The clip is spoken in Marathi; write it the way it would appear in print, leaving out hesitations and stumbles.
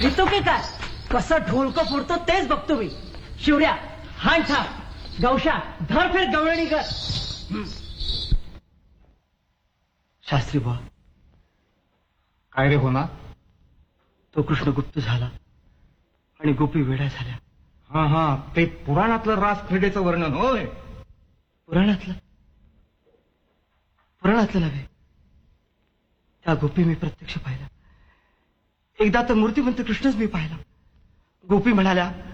येतो की काय कसं ढोलकं फोडतो तेच बघतो मी. शिवड्या हाण थांब, गवशा धरफेर गवळणी कर. शास्त्री बुवा, काय रे होणार? तो कृष्ण गुप्त झाला आणि गोपी वेड्या झाल्या. हा हा, ते पुराणातलं रास क्रीडेचं वर्णन होय. पुराणातलं नव्हे, त्या गोपी मी प्रत्यक्ष पाहिला. एकदा तर मूर्तिमंत कृष्णच मी पाहिला. गोपी म्हणाल्या,